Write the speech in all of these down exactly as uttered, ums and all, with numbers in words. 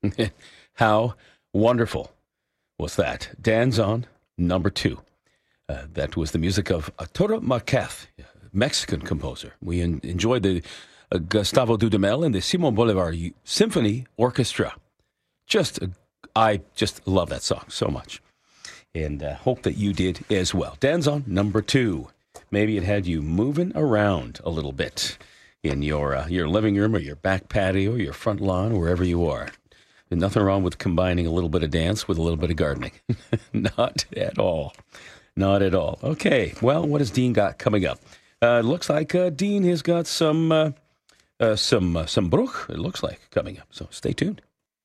How wonderful was that? Danzon, number two. Uh, that was the music of Arturo Marquez, Mexican composer. We en- enjoyed the uh, Gustavo Dudamel and the Simon Bolivar Symphony Orchestra. Just, uh, I just love that song so much. And uh, hope that you did as well. Danzon, number two. Maybe it had you moving around a little bit in your uh, your living room or your back patio, your front lawn, wherever you are. There's nothing wrong with combining a little bit of dance with a little bit of gardening. Not at all. Not at all. Okay, well, what has Dean got coming up? Uh, it looks like uh, Dean has got some uh, uh, some uh, some bruch, it looks like, coming up. So stay tuned.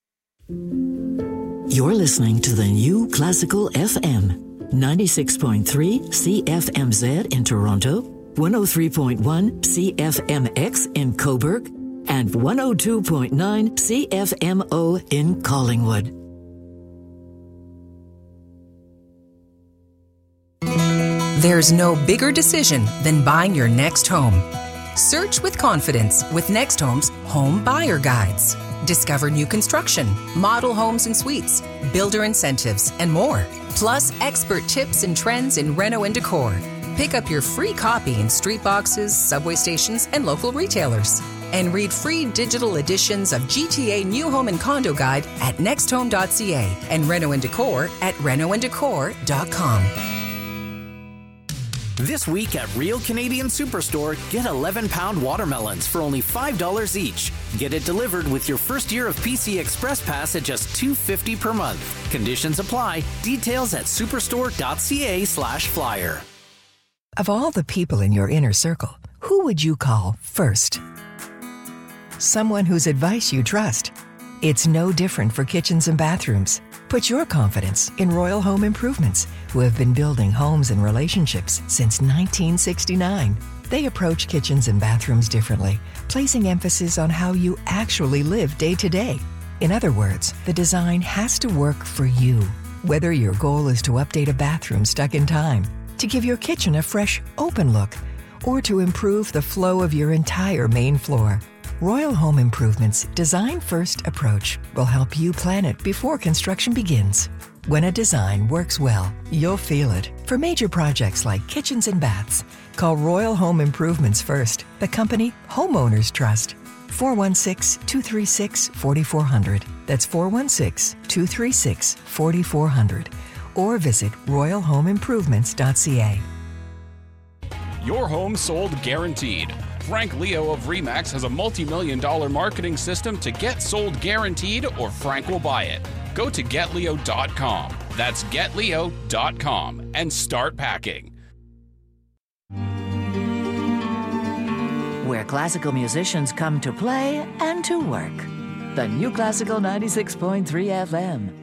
You're listening to the New Classical F M, ninety-six point three C F M Z in Toronto, one oh three point one C F M X in Cobourg, and one oh two point nine C F M O in Collingwood. There's no bigger decision than buying your next home. Search with confidence with Next Home's Home Buyer Guides. Discover new construction, model homes and suites, builder incentives, and more. Plus, expert tips and trends in reno and decor. Pick up your free copy in street boxes, subway stations, and local retailers. And read free digital editions of G T A New Home and Condo Guide at next home dot c a and Reno and Decor at reno and decor dot com. This week at Real Canadian Superstore, get eleven-pound watermelons for only five dollars each. Get it delivered with your first year of P C Express Pass at just two dollars and fifty cents per month. Conditions apply. Details at superstore dot c a slash flyer. Of all the people in your inner circle, who would you call first? Someone whose advice you trust. It's no different for kitchens and bathrooms. Put your confidence in Royal Home Improvements, who have been building homes and relationships since nineteen sixty-nine. They approach kitchens and bathrooms differently, placing emphasis on how you actually live day to day. In other words, the design has to work for you. Whether your goal is to update a bathroom stuck in time, to give your kitchen a fresh, open look, or to improve the flow of your entire main floor, Royal Home Improvements' design-first approach will help you plan it before construction begins. When a design works well, you'll feel it. For major projects like kitchens and baths, call Royal Home Improvements first, the company homeowners trust. four one six, two three six, four four zero zero. That's four one six, two three six, four four zero zero. Or visit royal home improvements dot c a. Your home sold guaranteed. Frank Leo of RE/MAX has a multi-million dollar marketing system to get sold guaranteed, or Frank will buy it. Go to get leo dot com. That's get leo dot com and start packing. Where classical musicians come to play and to work. The New Classical ninety-six point three F M.